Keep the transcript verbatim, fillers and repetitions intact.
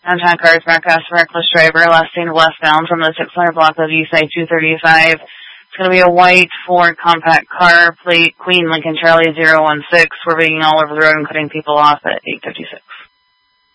Downtown cars broadcast reckless driver, last seen westbound from the six hundred block of East I two thirty-five. It's going to be a white Ford compact car, plate Queen Lincoln Charlie zero one six, swerving all over the road and cutting people off at eight fifty-six.